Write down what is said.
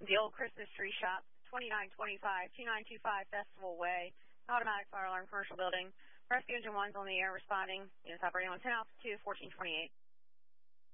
The Old Christmas Tree Shop, 2925, 2925 Festival Way, automatic fire alarm, commercial building. Rescue engine 1's on the air responding. Units operating on 10 altitude, 1428.